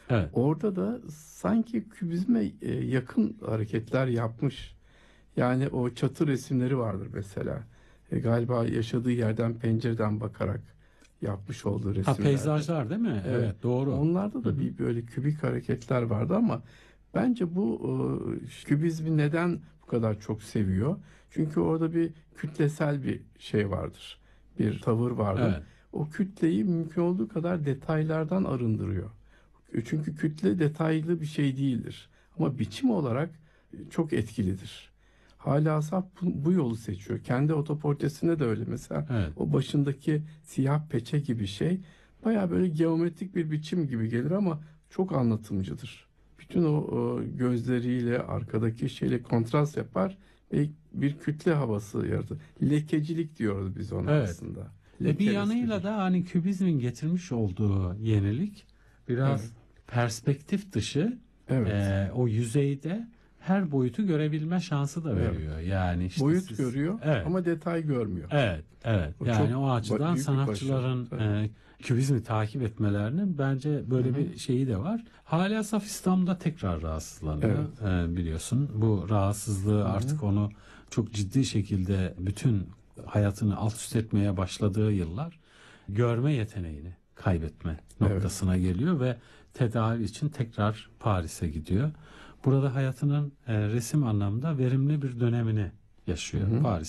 Evet. Orada da sanki kübizme yakın hareketler yapmış. Yani o çatı resimleri vardır mesela. Galiba yaşadığı yerden pencereden bakarak yapmış olduğu resimlerde. Peyzajlar değil mi? Evet, doğru. Onlarda da bir böyle kübik hareketler vardı ama bence bu kübizmi neden bu kadar çok seviyor? Çünkü orada bir kütlesel bir şey vardır. Bir tavır vardır. Evet. O kütleyi mümkün olduğu kadar detaylardan arındırıyor. Çünkü kütle detaylı bir şey değildir. Ama biçim olarak çok etkilidir. Hala Asaf bu yolu seçiyor. Kendi otoportresinde de öyle. Mesela Evet. o başındaki siyah peçe gibi şey baya böyle geometrik bir biçim gibi gelir ama çok anlatımcıdır. Bütün o gözleriyle arkadaki şeyle kontrast yapar ve bir kütle havası yaratır. Lekecilik diyoruz biz ona Evet. aslında. Bir Leke yanıyla resmidir. da hani kübizmin getirmiş olduğu yenilik biraz Evet. perspektif dışı, Evet. o yüzeyde her boyutu görebilme şansı da Evet. veriyor. Yani işte Boyut görüyor evet. ama detay görmüyor. Evet. O Yani çok o açıdan büyük bir başarı. sanatçıların Tabii. kübizmi takip etmelerinin bence böyle Hı hı. bir şeyi de var. Hala Saf İslam'da tekrar rahatsızlanıyor. Biliyorsun. Bu rahatsızlığı artık onu çok ciddi şekilde bütün hayatını alt üst etmeye başladığı yıllar görme yeteneğini kaybetme noktasına geliyor ve tedavi için tekrar Paris'e gidiyor. Burada hayatının resim anlamda verimli bir dönemini yaşıyor. Hı hı. Paris